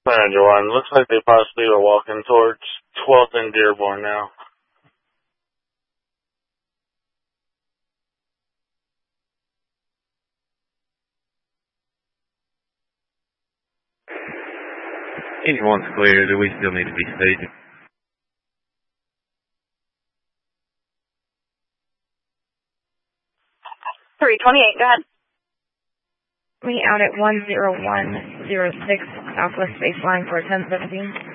Manager 1, looks like they possibly are walking towards 12th and Dearborn now. Engine 1's clear. Do we still need to be staging? 328, go ahead. Me out at 10106 Southwest baseline for 1017.